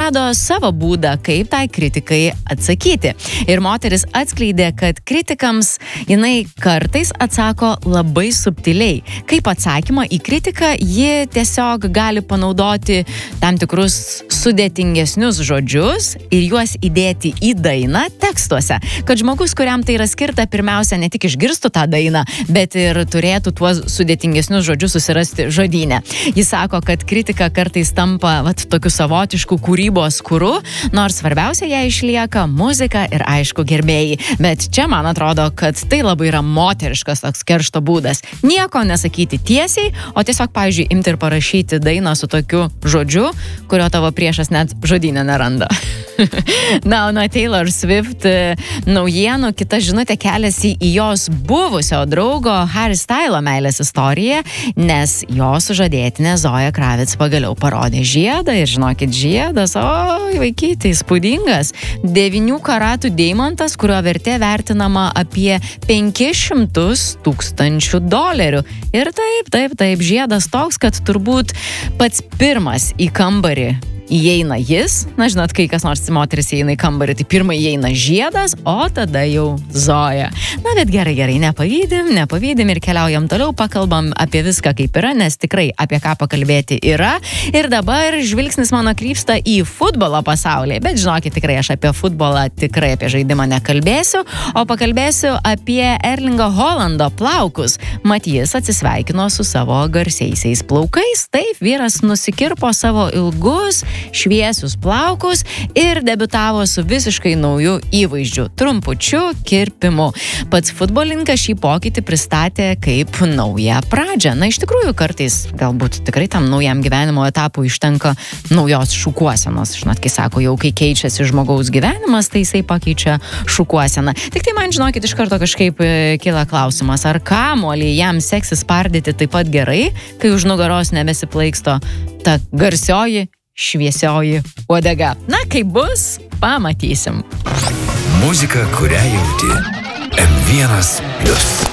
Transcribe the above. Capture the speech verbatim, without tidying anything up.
rado savo būdą, kaip tai kritikai atsakyti. Ir moteris atskleidė, kad kritikams jinai kartais atsako labai subtiliai. Kaip atsakymą į kritiką, ji tiesiog gali panaudoti tam tikrus sudėtingesnius žodžius ir juos įdėti į dainą tekstuose, kad žmogus, kuriam tai yra skirta, pirmiausia ne tik išgirstų tą dainą, bet ir turėtų tuos sudėtingesnius žodžius susirasti žodyne. Jis sako, kad kritika kartais tampa vat, tokiu savotišku kūrybos kuru, nors svarbiausia ją išlieka muzika ir aišku gerbėjai. Bet čia man atrodo, kad tai labai yra moteriškas toks keršto būdas. Nieko nesakyti tiesiai, o tiesiog, pavyzdžiui, imti ir parašyti dainą su tokiu žodžiu, kurio tavo priešas net žodyne neranda. Na, o nuo Taylor Swift naujienų kita žinutė keliasi į jos buvusio draugo Harry Stylo meilės istoriją, nes jos sužadėtinė Zoja Kravitz pagaliau parodė žiedą ir žinokit, žiedas, o vaikyti, įspūdingas. devynių karatų deimantas, kurio vertė vertinama apie penkis šimtus tūkstančių dolerių. Ir taip, taip, taip, žiedas toks, kad turbūt pats pirmas į kambarį įeina jis, na žinot, kai kas nors moteris įeina į kambarį, tai pirmai įeina žiedas, o tada jau Zoja. Na bet gerai, gerai, nepavydim, nepavydim ir keliaujam toliau, pakalbam apie viską kaip yra, nes tikrai apie ką pakalbėti yra. Ir dabar žvilgsnis mano krypsta į futbolo pasaulį, bet žinokit, tikrai aš apie futbolą, tikrai apie žaidimą nekalbėsiu, o pakalbėsiu apie Erlingo Holando plaukus. Mat, jis atsisveikino su savo garsiaisiais plaukais, taip, vyras nusikirpo savo ilgus šviesius plaukus ir debiutavo su visiškai nauju įvaizdžiu – trumpučiu kirpimu. Pats futbolininkas šį pokytį pristatė kaip naują pradžią. Na, iš tikrųjų, kartais galbūt tikrai tam naujam gyvenimo etapui užtenka naujos šukuosenos. Žinot, kai sako, jau kai keičiasi žmogaus gyvenimas, tai jisai pakeičia šukuoseną. Tik tai man, žinokit, iš karto kažkaip kyla klausimas, ar kamuolį jam seksis spardyti taip pat gerai, kai už nugaros nebesiplaiksto ta garsioji šviesioji uodega. Na, kaip bus, pamatysim. Muzika, kurią jauti. em vienas plius.